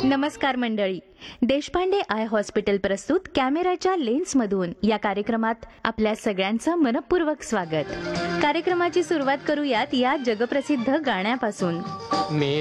नमस्कार मंडळी. Deshpande I hospital प्रस्तुत कॅमेऱ्याच्या लेन्समधून या कार्यक्रमात आपल्या सगळ्यांचं मनपूर्वक स्वागत. कार्यक्रमाची सुरुवात करूयात या जगप्रसिद्ध गाण्यापासून. मी